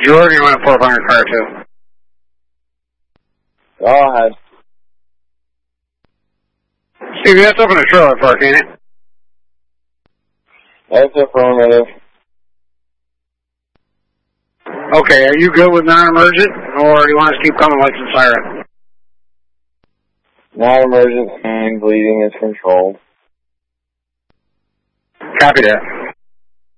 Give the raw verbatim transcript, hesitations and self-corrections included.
Jordan, you want a four hundred car too? Go ahead. Steve, that's open the trailer park, ain't it? That's affirmative. Okay, are you good with non-emergent, or do you want us to keep coming like some siren? Non-emergent and bleeding is controlled. Copy that.